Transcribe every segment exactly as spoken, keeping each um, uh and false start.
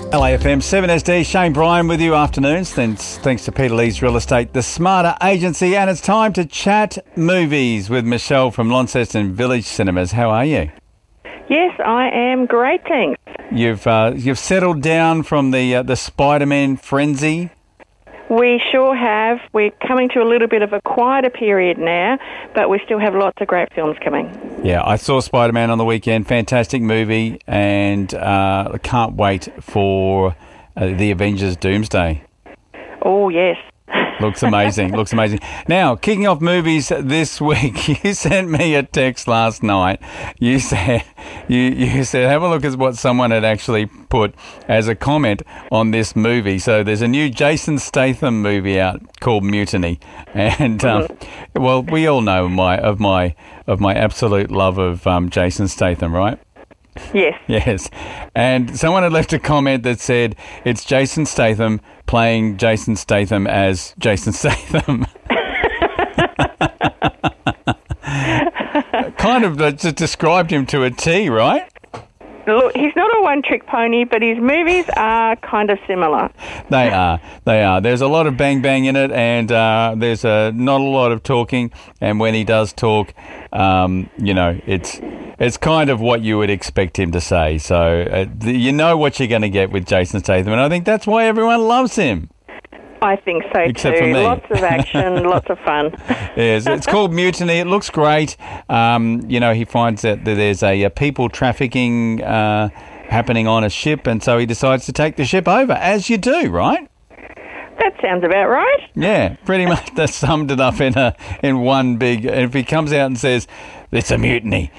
L A F M seven S D, Shane Bryan with you afternoons. Thanks, thanks to Peter Lee's Real Estate, the Smarter Agency, and it's time to chat movies with Michelle from Launceston Village Cinemas. How are you? Yes, I am great, thanks. You've uh, you've settled down from the uh, the Spider-Man frenzy. We sure have. We're coming to a little bit of a quieter period now, but we still have lots of great films coming. Yeah, I saw Spider-Man on the weekend. Fantastic movie, and uh, I can't wait for uh, the Avengers Doomsday. Oh, yes. Looks amazing. Looks amazing. Now, kicking off movies this week, you sent me a text last night. You said, you, you said, have a look at what someone had actually put as a comment on this movie. So there's a new Jason Statham movie out called Mutiny, and um, mm-hmm. well, we all know my of my of my absolute love of um, Jason Statham, right? Yes. Yes. And someone had left a comment that said, it's Jason Statham playing Jason Statham as Jason Statham. Kind of uh, just described him to a T, right? Look, he's not a one-trick pony, but his movies are kind of similar. They are. They are. There's a lot of bang-bang in it, and uh, there's uh, not a lot of talking. And when he does talk, um, you know, it's it's kind of what you would expect him to say. So uh, the, you know what you're going to get with Jason Statham, and I think that's why everyone loves him. I think so Except too. For me. Lots of action, lots of fun. Yes, it's called Mutiny. It looks great. Um, you know, he finds that there's a, a people trafficking uh, happening on a ship, and so he decides to take the ship over, as you do, right? That sounds about right. Yeah, pretty much. That summed it up in a in one big. If he comes out and says, "It's a mutiny."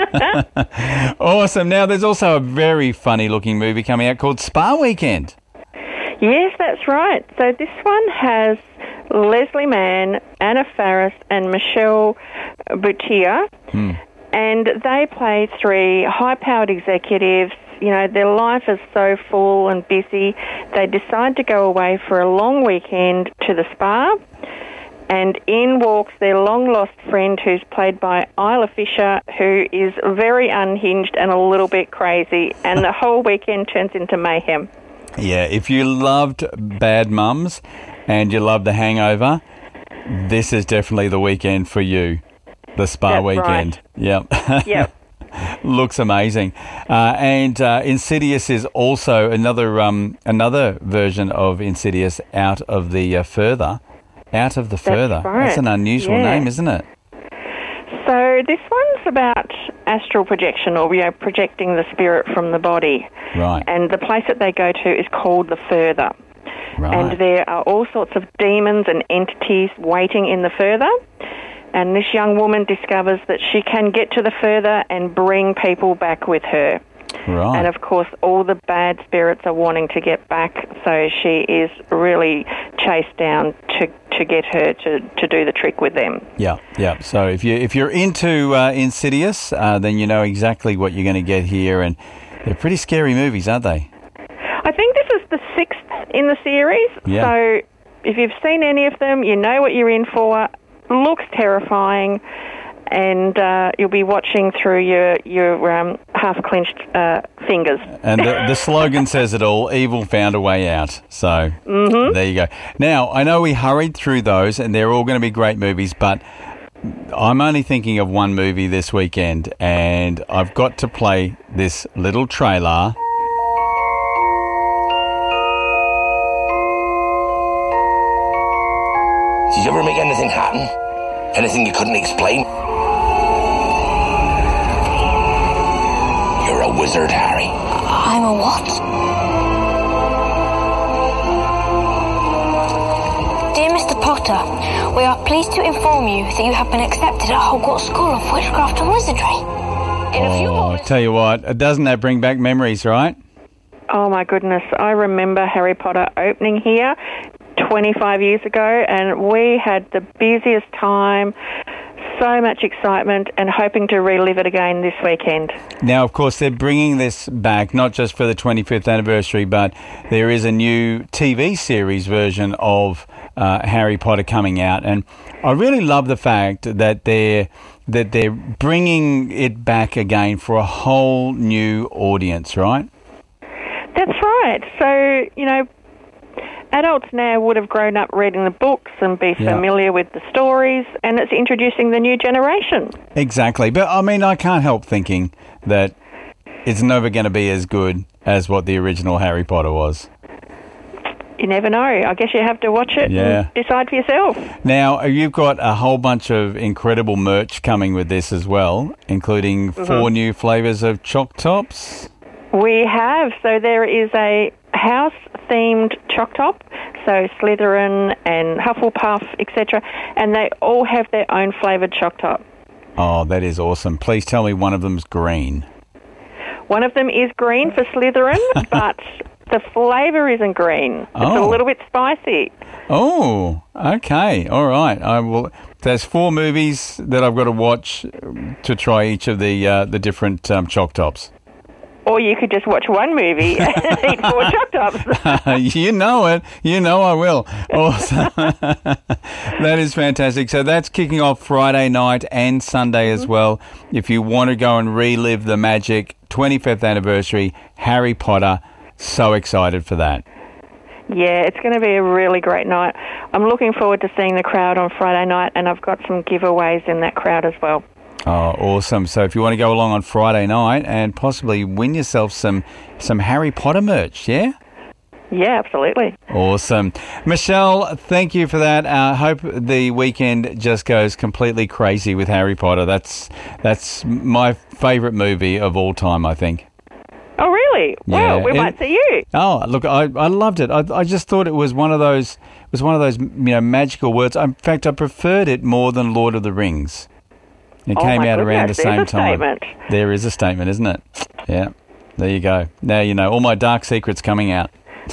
Awesome. Now, there's also a very funny-looking movie coming out called Spa Weekend. Yes, that's right. So this one has Leslie Mann, Anna Faris, and Michelle Buteau, Hmm. and they play three high-powered executives. You know, their life is so full and busy. They decide to go away for a long weekend to the spa, and in walks their long-lost friend, who's played by Isla Fisher, who is very unhinged and a little bit crazy, and the whole weekend turns into mayhem. Yeah, if you loved Bad Mums and you loved The Hangover, this is definitely the weekend for you. The Spa That's Weekend. Right. Yep. Yep. Looks amazing. Uh, and uh, Insidious is also another um, another version of Insidious, Out of the uh, Further. Out of the That's Further. right. That's an unusual Yeah. name, isn't it? So this one's about astral projection, or, you know, projecting the spirit from the body. Right. And the place that they go to is called the Further. Right. And there are all sorts of demons and entities waiting in the Further. And this young woman discovers that she can get to the Further and bring people back with her. Right. And, of course, all the bad spirits are wanting to get back, so she is really chased down to to get her to, to do the trick with them. Yeah, yeah. So if you if you're into uh, Insidious, uh, then you know exactly what you're going to get here, and they're pretty scary movies, aren't they? I think this is the sixth in the series. Yeah. So if you've seen any of them, you know what you're in for. Looks terrifying, and uh, you'll be watching through your your um, half clenched uh, fingers. And the, the slogan says it all: "Evil found a way out." So Mm-hmm. there you go. Now I know we hurried through those, and they're all going to be great movies, but I'm only thinking of one movie this weekend, and I've got to play this little trailer. Did you ever make anything happen? Anything you couldn't explain? You're a wizard, Harry. I'm a what? Dear Mister Potter, we are pleased to inform you that you have been accepted at Hogwarts School of Witchcraft and Wizardry. In a few Oh, I moments... tell you what, doesn't that bring back memories, right? Oh, my goodness. I remember Harry Potter opening here twenty-five years ago, and we had the busiest time, so much excitement, and hoping to relive it again this weekend. Now, of course, they're bringing this back, not just for the twenty-fifth anniversary, but there is a new T V series version of uh, Harry Potter coming out. And I really love the fact that they're, that they're bringing it back again for a whole new audience, right? That's right. So, you know, adults now would have grown up reading the books and be Yeah. familiar with the stories, and it's introducing the new generation. Exactly. But, I mean, I can't help thinking that it's never going to be as good as what the original Harry Potter was. You never know. I guess you have to watch it Yeah. and decide for yourself. Now, you've got a whole bunch of incredible merch coming with this as well, including four new flavours of Choc Tops. We have. So there is a house-themed Choc Top, so Slytherin and Hufflepuff, et cetera, and they all have their own flavoured Choc Top. Oh, that is awesome. Please tell me one of them's green. One of them is green for Slytherin, but the flavour isn't green. It's Oh. a little bit spicy. Oh, okay. All right. I will. There's four movies that I've got to watch to try each of the uh, the different um, Choc Tops. Or you could just watch one movie and eat four Choc Tops. You know it. You know I will. Awesome. That is fantastic. So that's kicking off Friday night and Sunday as well. If you want to go and relive the magic, twenty-fifth anniversary, Harry Potter. So excited for that. Yeah, it's going to be a really great night. I'm looking forward to seeing the crowd on Friday night, and I've got some giveaways in that crowd as well. Oh, awesome. So if you want to go along on Friday night and possibly win yourself some some Harry Potter merch, yeah? Yeah, absolutely. Awesome. Michelle, thank you for that. I uh, hope the weekend just goes completely crazy with Harry Potter. That's that's my favourite movie of all time, I think. Oh, really? Yeah, Well, we it- might see you. Oh, look, I, I loved it. I, I just thought it was one of those it was one of those you know magical words. In fact, I preferred it more than Lord of the Rings. It Oh, came my out around the goodness, same there's a time. statement. There is a statement, isn't it? Yeah. There you go. Now you know all my dark secrets coming out.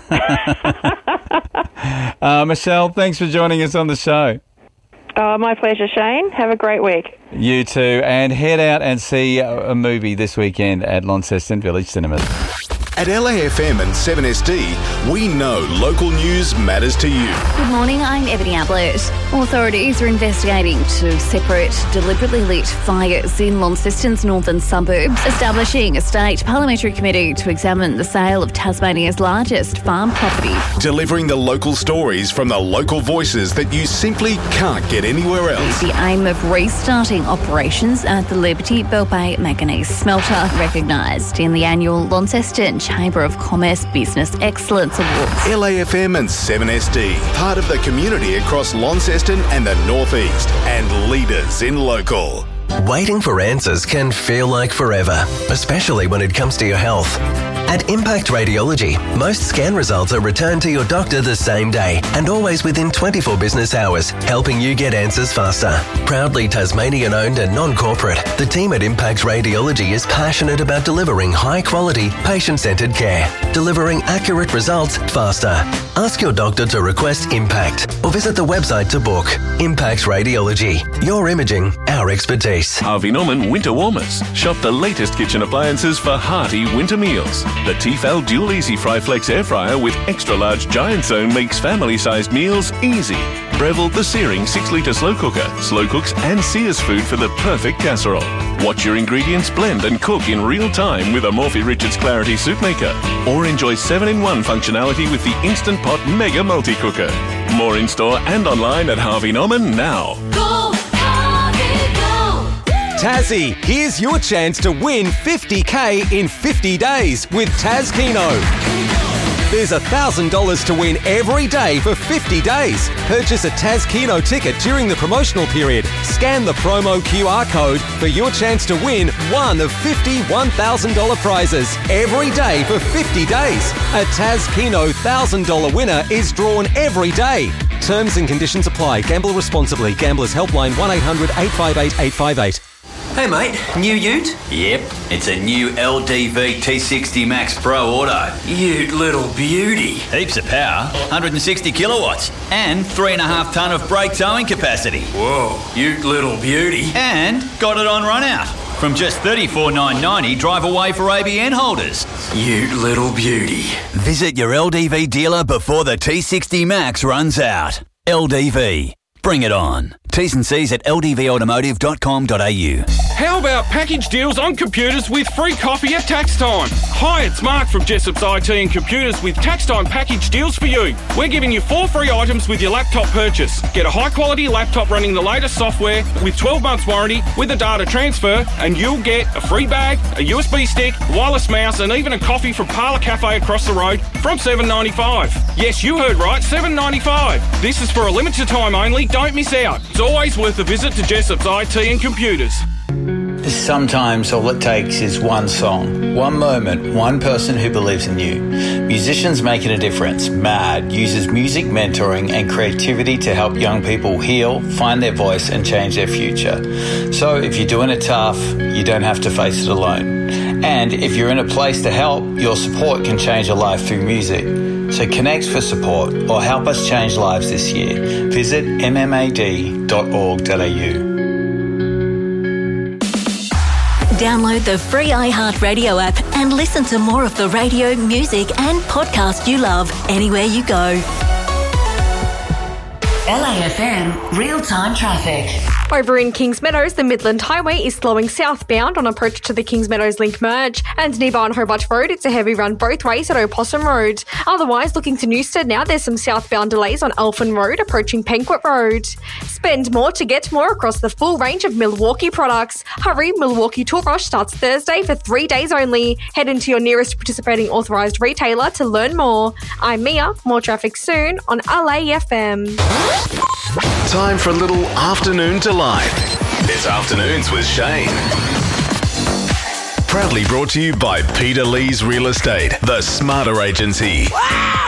uh, Michelle, thanks for joining us on the show. Oh, my pleasure, Shane. Have a great week. You too, and head out and see a, a movie this weekend at Launceston Village Cinemas. At L A F M and seven S D, we know local news matters to you. Good morning, I'm Ebony Ablett. Authorities are investigating two separate, deliberately lit fires in Launceston's northern suburbs, establishing a state parliamentary committee to examine the sale of Tasmania's largest farm property. Delivering the local stories from the local voices that you simply can't get anywhere else. The aim of restarting operations at the Liberty Bell Bay Manganese Smelter, recognised in the annual Launceston Chamber of Commerce Business Excellence Awards. L A F M and seven S D, part of the community across Launceston and the North East, and leaders in local. Waiting for answers can feel like forever, especially when it comes to your health. At Impact Radiology, most scan results are returned to your doctor the same day and always within twenty-four business hours, helping you get answers faster. Proudly Tasmanian-owned and non-corporate, the team at Impact Radiology is passionate about delivering high-quality, patient-centred care, delivering accurate results faster. Ask your doctor to request Impact or visit the website to book. Impact Radiology, your imaging, our expertise. Harvey Norman Winter Warmers. Shop the latest kitchen appliances for hearty winter meals. The Tefal Dual Easy Fry Flex Air Fryer with extra large giant zone makes family-sized meals easy. Breville the Searing six litre slow cooker. Slow cooks and sears food for the perfect casserole. Watch your ingredients blend and cook in real time with a Morphy Richards Clarity Soup Maker. Or enjoy seven in one functionality with the Instant Pot Mega Multi-Cooker. More in store and online at Harvey Norman now. Go, Harvey, go! Tassie, here's your chance to win fifty K in fifty days with Taz Keno. There's one thousand dollars to win every day for fifty days. Purchase a Taz Keno ticket during the promotional period. Scan the promo Q R code for your chance to win one of fifty one thousand dollars prizes every day for fifty days. A Taz Keno one thousand dollars winner is drawn every day. Terms and conditions apply. Gamble responsibly. Gamblers Helpline one eight hundred eight five eight eight five eight. Hey mate, new ute? Yep, it's a new L D V T sixty Max Pro Auto. Ute little beauty. Heaps of power, one hundred sixty kilowatts, and three and a half tonne of brake towing capacity. Whoa, ute little beauty. And got it on run out. From just thirty-four thousand nine hundred ninety dollars drive away for A B N holders. Ute little beauty. Visit your L D V dealer before the T sixty Max runs out. L D V, bring it on. T's and C's at l d v automotive dot com dot a u. How about package deals on computers with free coffee at tax time? Hi, it's Mark from Jessop's I T and Computers with tax time package deals for you. We're giving you four free items with your laptop purchase. Get a high quality laptop running the latest software with twelve months warranty with a data transfer, and you'll get a free bag, a U S B stick, wireless mouse, and even a coffee from Parlour Cafe across the road from seven dollars ninety-five. Yes, you heard right, seven dollars ninety-five. This is for a limited time only. Don't miss out. It's always worth a visit to Jessop's I T and Computers. Sometimes all it takes is one song, one moment, one person who believes in you. Musicians Making a Difference, MAD, uses music mentoring and creativity to help young people heal, find their voice and change their future. So if you're doing it tough, you don't have to face it alone. And if you're in a place to help, your support can change a life through music. So connect for support or help us change lives this year. Visit m m a d dot org dot a u. Download the free iHeartRadio app and listen to more of the radio, music and podcast you love anywhere you go. L A F M real-time traffic. Over in Kings Meadows, the Midland Highway is slowing southbound on approach to the Kings Meadows Link merge, and nearby on Hobart Road, it's a heavy run both ways at Opossum Road. Otherwise, looking to Newstead now, there's some southbound delays on Elfin Road approaching Penquet Road. Spend more to get more across the full range of Milwaukee products. Hurry, Milwaukee Tool Rush starts Thursday for three days only. Head into your nearest participating authorised retailer to learn more. I'm Mia, more traffic soon on L A F M. Time for a little afternoon delight. It's Afternoons with Shane. Proudly brought to you by Peter Lee's Real Estate, the smarter agency. Wow!